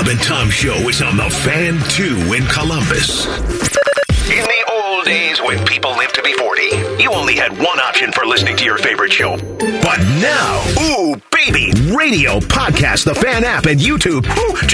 and Tom Show is on the Fan 2 in Columbus. In the old days when people lived to be 40, you only had one option for listening to your favorite show. But now, ooh, baby, radio, podcast, the Fan app, and YouTube. Ooh,